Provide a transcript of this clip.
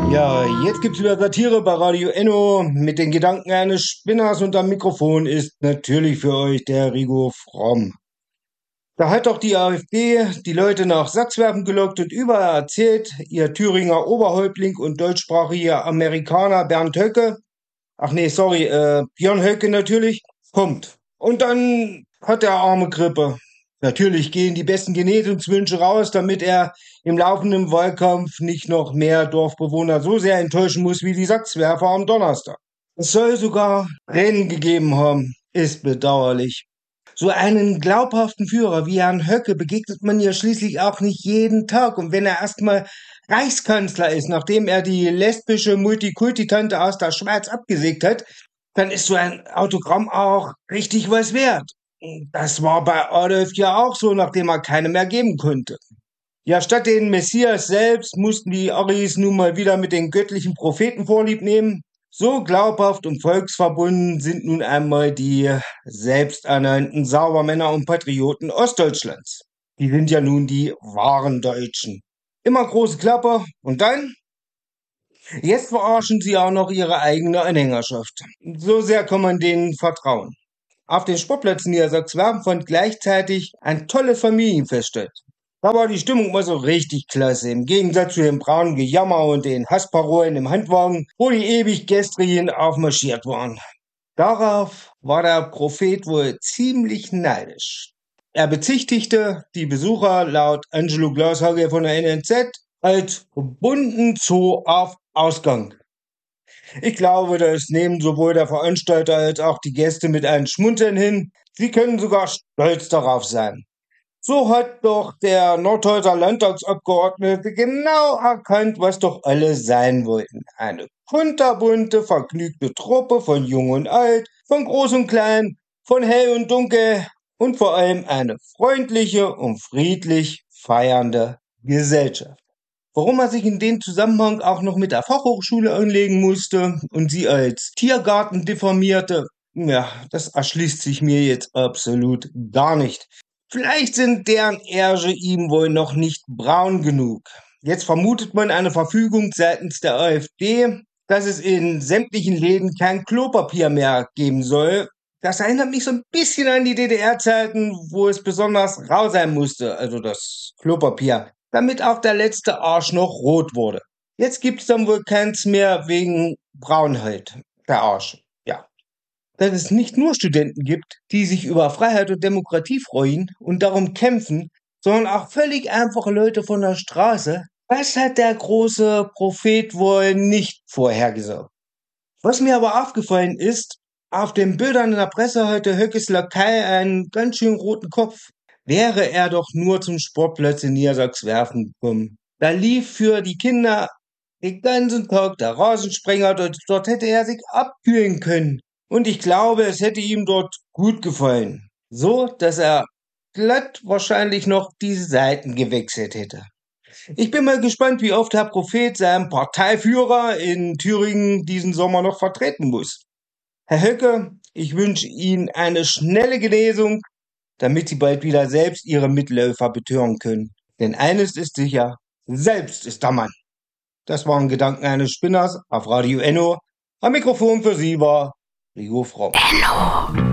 Ja, jetzt gibt's wieder Satire bei Radio Enno mit den Gedanken eines Spinners und am Mikrofon ist natürlich für euch der Rigo Fromm. Da hat doch die AfD die Leute nach Sachswerfen gelockt und überall erzählt, ihr Thüringer Oberhäuptling und deutschsprachiger Amerikaner Bernd Höcke, ach nee, sorry, Björn Höcke natürlich, kommt. Und dann hat der arme Grippe. Natürlich gehen die besten Genesungswünsche raus, damit er im laufenden Wahlkampf nicht noch mehr Dorfbewohner so sehr enttäuschen muss wie die Sachswerfer am Donnerstag. Es soll sogar Rennen gegeben haben. Ist bedauerlich. So einen glaubhaften Führer wie Herrn Höcke begegnet man ja schließlich auch nicht jeden Tag. Und wenn er erstmal Reichskanzler ist, nachdem er die lesbische Multikulti-Tante aus der Schweiz abgesägt hat, dann ist so ein Autogramm auch richtig was wert. Das war bei Adolf ja auch so, nachdem er keine mehr geben konnte. Ja, statt den Messias selbst mussten die Aris nun mal wieder mit den göttlichen Propheten Vorlieb nehmen. So glaubhaft und volksverbunden sind nun einmal die selbsternannten Saubermänner und Patrioten Ostdeutschlands. Die sind ja nun die wahren Deutschen. Immer große Klappe und dann? Jetzt verarschen sie auch noch ihre eigene Anhängerschaft. So sehr kann man denen vertrauen. Auf den Sportplätzen Niedersachsen fand gleichzeitig ein tolles Familienfest statt. Da war die Stimmung mal so richtig klasse. Im Gegensatz zu dem braunen Gejammer und den Hassparolen im Handwagen, wo die ewig gestrigen aufmarschiert waren. Darauf war der Prophet wohl ziemlich neidisch. Er bezichtigte die Besucher laut Angelo Glashage von der NNZ als bunten Zoo auf Ausgang. Ich glaube, das nehmen sowohl der Veranstalter als auch die Gäste mit einem Schmunzeln hin. Sie können sogar stolz darauf sein. So hat doch der Nordhäuser Landtagsabgeordnete genau erkannt, was doch alle sein wollten. Eine kunterbunte, vergnügte Truppe von Jung und Alt, von Groß und Klein, von Hell und Dunkel und vor allem eine freundliche und friedlich feiernde Gesellschaft. Warum er sich in dem Zusammenhang auch noch mit der Fachhochschule anlegen musste und sie als Tiergarten diffamierte, ja, das erschließt sich mir jetzt absolut gar nicht. Vielleicht sind deren Ärsche ihm wohl noch nicht braun genug. Jetzt vermutet man eine Verfügung seitens der AfD, dass es in sämtlichen Läden kein Klopapier mehr geben soll. Das erinnert mich so ein bisschen an die DDR-Zeiten, wo es besonders rau sein musste, also das Klopapier, damit auch der letzte Arsch noch rot wurde. Jetzt gibt's dann wohl keins mehr wegen Braunheit, der Arsch. Ja. Dass es nicht nur Studenten gibt, die sich über Freiheit und Demokratie freuen und darum kämpfen, sondern auch völlig einfache Leute von der Straße. Was hat der große Prophet wohl nicht vorhergesagt? Was mir aber aufgefallen ist, auf den Bildern in der Presse hatte Höckes Lakai einen ganz schön roten Kopf. Wäre er doch nur zum Sportplatz in Niedersachswerfen gekommen. Da lief für die Kinder den ganzen Tag der Rasensprenger, dort hätte er sich abkühlen können. Und ich glaube, es hätte ihm dort gut gefallen. So, dass er glatt wahrscheinlich noch die Seiten gewechselt hätte. Ich bin mal gespannt, wie oft Herr Prophet seinen Parteiführer in Thüringen diesen Sommer noch vertreten muss. Herr Höcke, ich wünsche Ihnen eine schnelle Genesung, damit Sie bald wieder selbst Ihre Mitläufer betören können. Denn eines ist sicher, selbst ist der Mann. Das waren Gedanken eines Spinners auf Radio Enno. Am Mikrofon für Sie war Rigo Fromm.